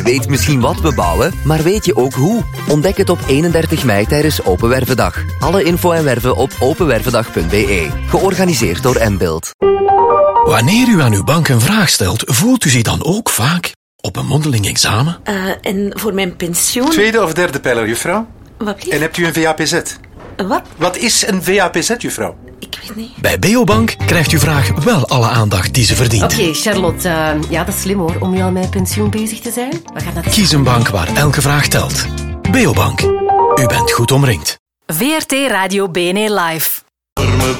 Je weet misschien wat we bouwen, maar weet je ook hoe? Ontdek het op 31 mei tijdens Open Wervendag. Alle info en werven op openwervendag.be. Georganiseerd door Mbuild. Wanneer u aan uw bank een vraag stelt, voelt u zich dan ook vaak op een mondeling examen? En voor mijn pensioen... Tweede of derde pijler, juffrouw? Wat blieft? En hebt u een VAPZ? Wat? Wat is een VAPZ, juffrouw? Ik weet niet. Bij Beobank krijgt uw vraag wel alle aandacht die ze verdient. Oké, Charlotte. Ja, dat is slim hoor, om nu al met pensioen bezig te zijn. We gaan dat... Kies een bank waar elke vraag telt. Beobank. U bent goed omringd. VRT Radio BNE Live.